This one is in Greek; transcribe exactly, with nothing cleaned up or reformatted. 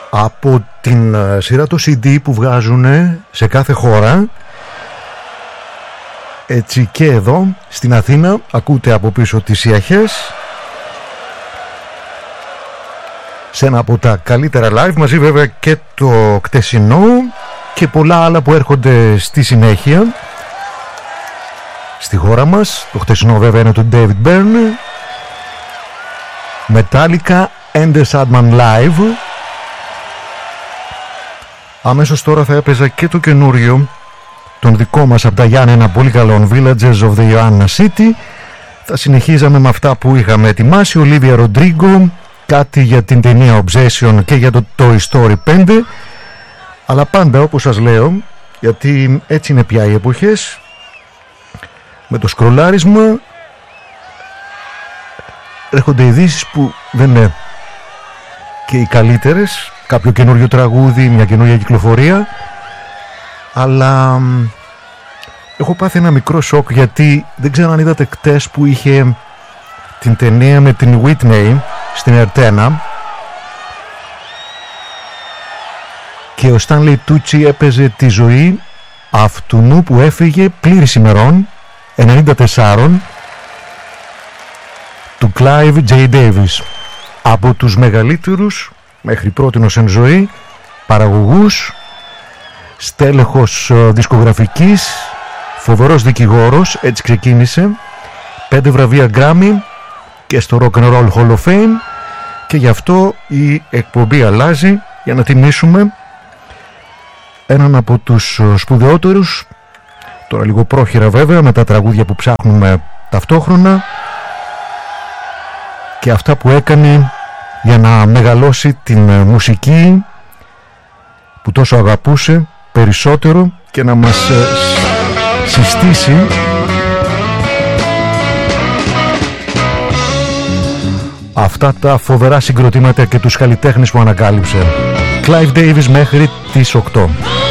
από την σειρά το σι ντι που βγάζουν σε κάθε χώρα. Έτσι και εδώ στην Αθήνα ακούτε από πίσω τις Ιαχές σε ένα από τα καλύτερα live, μαζί βέβαια και το χτεσινό και πολλά άλλα που έρχονται στη συνέχεια στη χώρα μας. Το χτεσινό βέβαια είναι του David Byrne, Metallica, Ender Sandman Live. Αμέσως τώρα θα έπαιζα και το καινούριο τον δικό μας από τα Γιάννενα, πολύ καλό, Villages of the Ioannina City. Θα συνεχίζαμε με αυτά που είχαμε ετοιμάσει, Olivia Rodrigo, κάτι για την ταινία Obsession και για το Toy Story πέντε. Αλλά πάντα όπως σας λέω, γιατί έτσι είναι πια οι εποχές, με το σκρολάρισμα έρχονται ειδήσεις που δεν είναι και οι καλύτερες, κάποιο καινούριο τραγούδι, μια καινούργια κυκλοφορία, αλλά έχω πάθει ένα μικρό σοκ, γιατί δεν ξέρω αν είδατε χτες που είχε την ταινία με την Whitney στην Ερτένα και ο Stanley Tucci έπαιζε τη ζωή αυτού που έφυγε πλήρης ημερών, ενενήντα τέσσερα, του Clive J. Davis, από τους μεγαλύτερους μέχρι πρότινος εν ζωή παραγωγούς, στέλεχος δισκογραφικής, φοβερός δικηγόρος, έτσι ξεκίνησε, πέντε βραβεία Grammy και στο Rock and Roll Hall of Fame, και γι' αυτό η εκπομπή αλλάζει για να τιμήσουμε έναν από τους σπουδαιότερους, τώρα λίγο πρόχειρα βέβαια με τα τραγούδια που ψάχνουμε ταυτόχρονα και αυτά που έκανε για να μεγαλώσει την μουσική που τόσο αγαπούσε περισσότερο και να μας συστήσει αυτά τα φοβερά συγκροτήματα και τους καλλιτέχνες που ανακάλυψε. Clive Davis μέχρι τις οκτώ.